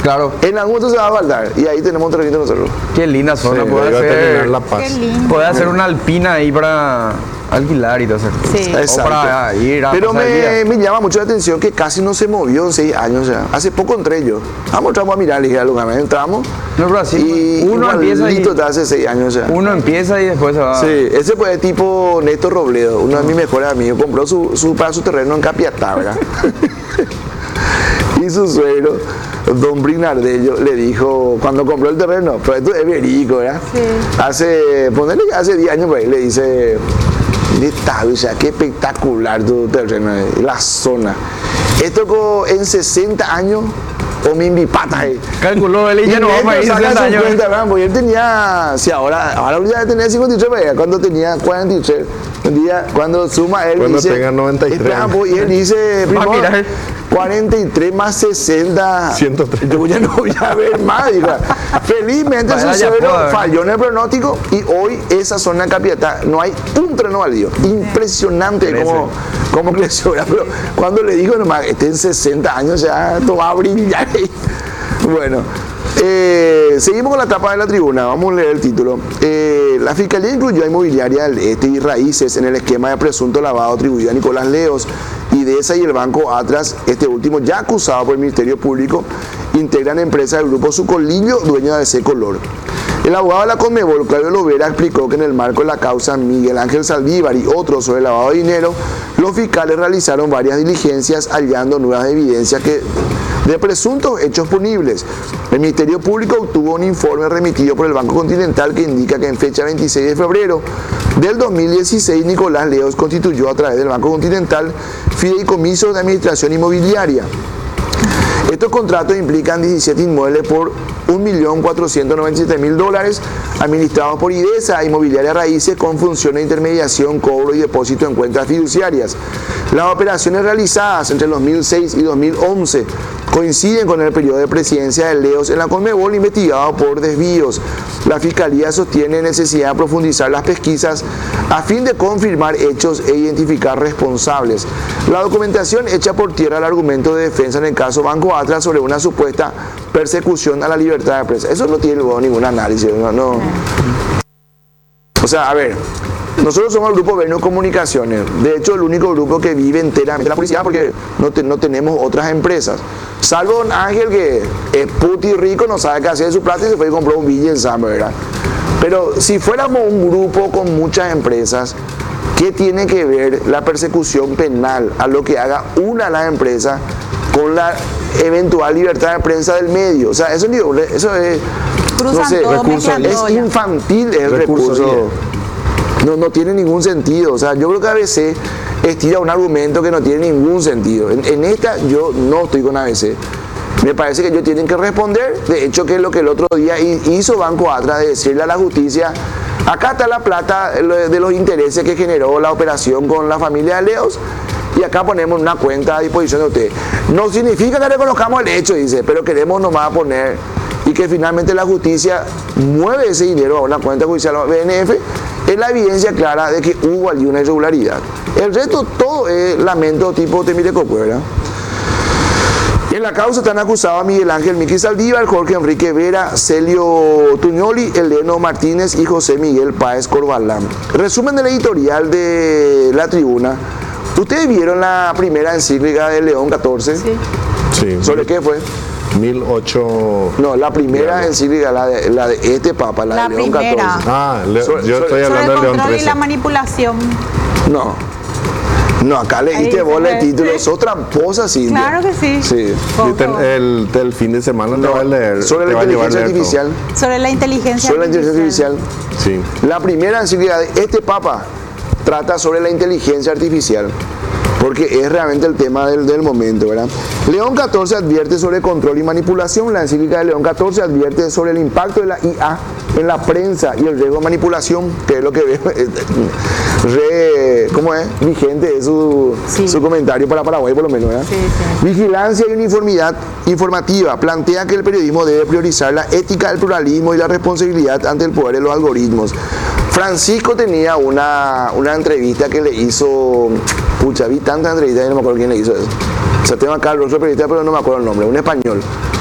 Claro. En algún momento se va a baldar y ahí tenemos un terrenito nosotros. Qué linda zona. Sí, Puede iba a terminar hacer, La Paz. Qué lindo. puede hacer una alpina ahí para alquilar y todo eso. Sí. O para ir a Pero pasar el día. me llama mucho la atención que casi no se movió en 6 años ya. Hace poco entré yo. Entramos a mirar, le dije a los ganas, entramos. No, pero así, Y uno empieza y, listo, hace 6 años ya. uno empieza y después se va. Sí, ese fue el tipo Néstor Robledo, uno de mis mejores amigos. Compró para su terreno en Capiatá, ¿verdad? Y su suegro, don Brinardello, le dijo, cuando compró el terreno, pero esto es verídico, ¿verdad? Sí. Ponele que hace 10 años por ahí, le dice, neta, o sea, qué espectacular tu terreno, la zona. Esto en 60 años, o mi invipata ahí. Calculó él y ya no vamos a ir 60 años. Porque él tenía, si ahora ya tenía 53, pero cuando tenía 43, un día, cuando suma él Cuando dice, tenga 93. espera, pues, y él dice, Va a primo, mirar. 43 más 60, 103. yo ya no voy a ver más. Digo. Felizmente Vaya, su ya suegro puedo ver. falló en el pronóstico y hoy esa zona de Capiatá no hay un terreno baldío. Impresionante cómo creció. ¿Verdad? Pero cuando le digo nomás, en 60 años ya esto va a brillar. Bueno, seguimos con la tapa de la tribuna, vamos a leer el título. La Fiscalía incluyó a Inmobiliaria del Este y Raíces en el esquema de presunto lavado atribuido a Nicolás Leos, IDESA y el Banco Atlas, este último ya acusado por el Ministerio Público, integran empresas del grupo Sucolillo, dueño de ese color. El abogado de la Conmebol, Claudio Lovera, explicó que en el marco de la causa Miguel Ángel Saldívar y otros sobre el lavado de dinero, los fiscales realizaron varias diligencias hallando nuevas evidencias de presuntos hechos punibles. El Ministerio Público obtuvo un informe remitido por el Banco Continental que indica que en fecha 26 de febrero del 2016 Nicolás Leos constituyó a través del Banco Continental fideicomisos de administración inmobiliaria. Estos contratos implican 17 inmuebles por $1.497.000 administrados por IDESA, Inmobiliaria Raíces, con funciones de intermediación, cobro y depósito en cuentas fiduciarias. Las operaciones realizadas entre 2006 y 2011 coinciden con el periodo de presidencia de Leos en la Conmebol investigado por desvíos. La Fiscalía sostiene necesidad de profundizar las pesquisas a fin de confirmar hechos e identificar responsables. La documentación echa por tierra el argumento de defensa en el caso Banco Atlas sobre una supuesta persecución a la libertad de prensa. Eso no tiene luego ningún análisis. No. O sea, a ver, nosotros somos el grupo Venus Comunicaciones. De hecho, el único grupo que vive enteramente de la publicidad porque no tenemos otras empresas. Salvo don Ángel, que es puti rico, no sabe qué hacer de su plata y se fue y compró un villa en Samba, ¿verdad? Pero si fuéramos un grupo con muchas empresas, ¿qué tiene que ver la persecución penal a lo que haga una de las empresas con la eventual libertad de prensa del medio? O sea, eso es, Cruzan no sé, todo, mezclan es todo ya. infantil el recurso. No tiene ningún sentido. O sea, yo creo que ABC estira un argumento que no tiene ningún sentido. En esta yo no estoy con ABC. Me parece que ellos tienen que responder. De hecho, que es lo que el otro día hizo Banco Atlas, de decirle a la justicia, acá está la plata de los intereses que generó la operación con la familia de Leos y acá ponemos una cuenta a disposición de ustedes. No significa que reconozcamos el hecho, dice, pero queremos nomás poner y que finalmente la justicia mueve ese dinero a una cuenta judicial BNF. Es la evidencia clara de que hubo allí una irregularidad. El resto todo es lamento tipo Temilecopo, ¿verdad? En la causa están acusados a Miguel Ángel Miki Saldívar, Jorge Enrique Vera, Celio Tuñoli, Eleno Martínez y José Miguel Páez Corbalán. Resumen del editorial de La Tribuna. ¿Ustedes vieron la primera encíclica de León XIV? Sí. Sí. ¿Sobre qué fue? 1008. No, la primera encíclica, la de este Papa, la La de León primera. XIV. Ah, Sobre- yo estoy Sobre hablando el de León control y la 13. manipulación. No, acá leíste Ahí vos dice el que- título, sos tramposa, Cintia. Claro que sí. Sí. Poco. El fin de semana te va a leer. Sobre te la va a llevar a inteligencia leer todo. artificial. Sobre la inteligencia Sobre la inteligencia artificial. Sí. La primera encíclica de este Papa trata sobre la inteligencia artificial, porque es realmente el tema del momento, ¿verdad? León XIV advierte sobre control y manipulación. La encíclica de León XIV advierte sobre el impacto de la IA en la prensa y el riesgo de manipulación, que es lo que veo ¿cómo es? Vigente es su comentario para Paraguay, por lo menos, ¿verdad? Sí, sí. Vigilancia y uniformidad informativa. Plantea que el periodismo debe priorizar la ética, el pluralismo y la responsabilidad ante el poder de los algoritmos. Francisco tenía una entrevista que le hizo, pucha, vi tantas entrevistas y no me acuerdo quién le hizo eso. O sea, tengo acá el otro periodista, pero no me acuerdo el nombre, un español.